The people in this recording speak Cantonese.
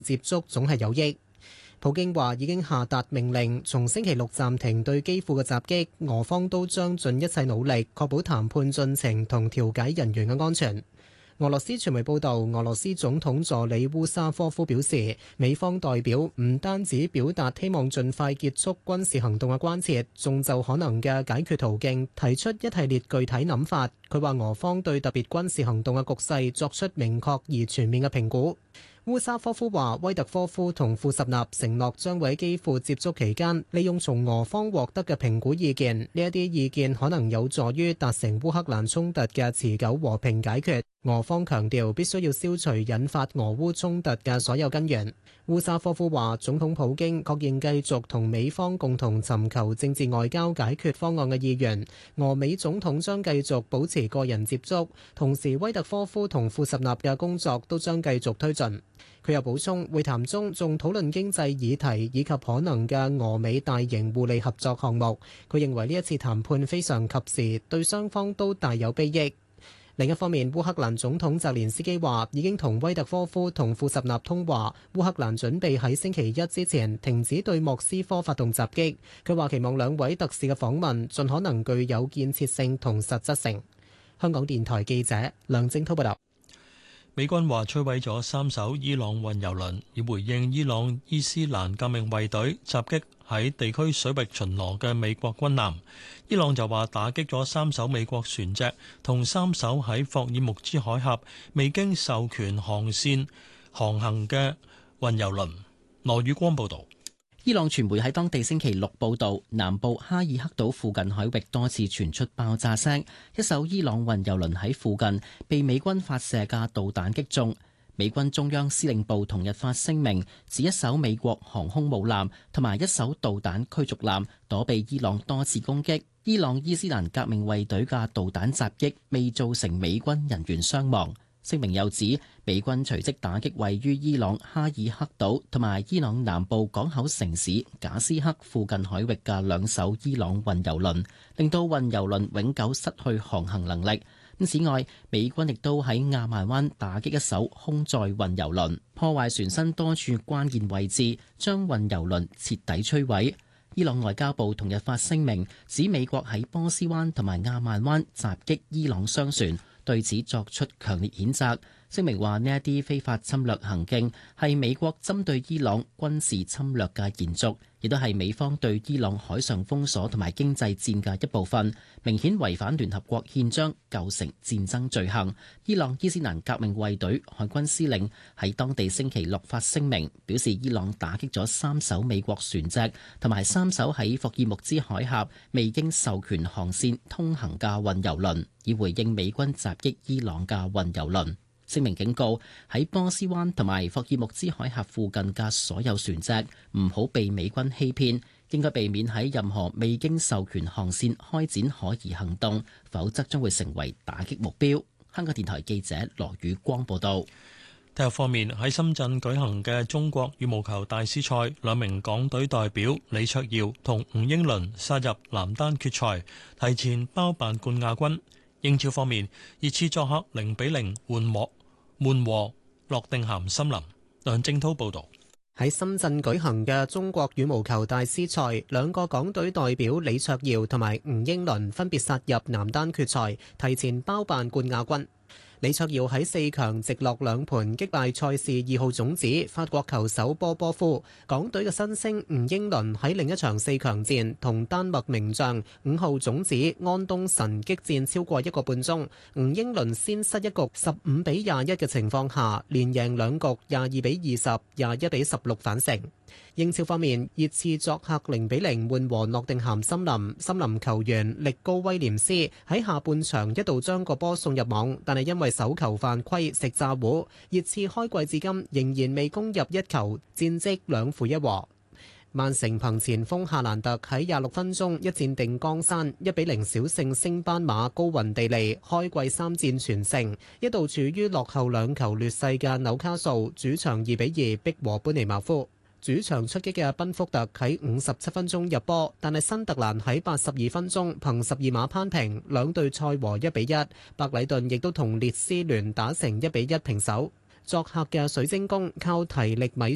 接觸總係有益。普京話已經下達命令，從星期六暫停對基輔嘅襲擊，俄方都將盡一切努力確保談判進程同調解人員嘅安全。俄羅斯傳媒報道，俄羅斯總統助理烏沙科夫表示，美方代表唔單止表達希望盡快結束軍事行動嘅關切，仲就可能嘅解決途徑提出一系列具體諗法。佢話俄方對特別軍事行動嘅局勢作出明確而全面嘅評估。烏沙科夫話，威特科夫同庫什納承諾將會喺基輔接觸期間，利用從俄方獲得嘅評估意見，呢一啲意見可能有助於達成烏克蘭衝突嘅持久和平解決。俄方強調必須要消除引發俄烏衝突嘅所有根源。烏沙科夫話，總統普京確認繼續同美方共同尋求政治外交解決方案嘅意願，俄美總統將繼續保持個人接觸，同時威特科夫同庫什納嘅工作都將繼續推進。佢又補充，會談中仲討論經濟議題以及可能嘅俄美大型互利合作項目。佢認為呢一次談判非常及時，對雙方都大有裨益。另一方面，烏克蘭總統澤連斯基話已經同威特科夫同庫什納通話，烏克蘭準備喺星期一之前停止對莫斯科發動襲擊。佢話期望兩位特使嘅訪問盡可能具有建設性同實質性。香港電台記者梁正滔報道。 美軍話摧毀咗3艘伊朗運油輪，以回應伊朗伊斯蘭革命衛隊襲擊喺地區水域巡邏嘅美國軍艦。伊朗就話打擊咗3艘美國船隻同3艘喺霍爾木茲海峽未經授權航線航行嘅運油輪。羅宇光報導。 伊朗傳媒喺當地星期六報導，南部哈爾克島附近海域多次傳出爆炸聲，一艘伊朗運油輪喺附近被美軍發射嘅導彈擊中。美軍中央司令部同日發聲明，指一艘美國航空母艦同埋一艘導彈驅逐艦躲避伊朗多次攻擊。伊朗伊斯蘭革命衛隊嘅導彈襲擊未造成美軍人員傷亡。聲明又指，美軍隨即打擊位於伊朗哈爾克島同埋伊朗南部港口城市賈斯克附近海域嘅2艘伊朗運油輪，令到運油輪永久失去航行能力。此外，美軍亦都喺亞曼灣打擊一艘空載運油輪，破壞船身多處關鍵位置，將運油輪徹底摧毀。伊朗外交部同日發聲明，指美國喺波斯灣同埋亞曼灣襲擊伊朗商船，對此作出強烈譴責。聲明話呢一啲非法侵略行徑係美國針對伊朗軍事侵略嘅延續，亦都係美方對伊朗海上封鎖同埋經濟戰嘅一部分，明顯違反聯合國憲章，構成戰爭罪行。伊朗伊斯蘭革命衛隊海軍司令喺當地星期六發聲明，表示伊朗打擊咗3艘美國船隻同埋3艘喺霍爾木茲海峽未經授權航線通行嘅運油輪，以回應美軍襲擊伊朗嘅運油輪。聲明警告，喺波斯灣同埋霍爾木茲海峽附近嘅所有船隻唔好被美軍欺騙，應該避免喺任何未經授權航線開展可疑行動，否則將會成為打擊目標。香港電台記者羅宇光報道。 體育方面，喺深圳舉行嘅中國羽毛球大師賽，2名港隊代表李卓耀同吳英倫殺入男單決賽，提前包辦冠亞軍。英超方面，熱刺作客0-0悶和諾定咸森林。梁正滔報導。 喺深圳舉行嘅中國羽毛球大師賽，2個港隊代表李卓耀同埋吳英倫分別殺入男單決賽，提前包辦冠亞軍。李卓耀喺4強直落2盤擊敗賽事2號種子法國球手波波夫。港隊嘅新星吳英倫喺另一場4強戰同丹麥名將5號種子安東神激戰超過1個半鐘，吳英倫先失一局15-21嘅情況下，連贏2局22-20、21-16反勝。英超方面，熱刺作客0-0悶和諾定咸森林。森林球員力高威廉斯喺下半場一度將個波送入網，但係因為手球犯規食炸糊。熱刺開季至今仍然未攻入1球，戰績2負1和。曼城憑前鋒夏蘭特喺26分鐘一戰定江山，1-0小勝升班馬高雲地利，開季3戰全勝。一度處於落後2球劣勢嘅紐卡素主場2-2逼和般尼茅夫。主場出擊嘅賓福特喺57分鐘入波，但係新特蘭喺82分鐘憑12碼扳平，兩隊賽和1-1。白禮頓亦都同列斯聯打成1-1平手。作客嘅水晶宮靠提力米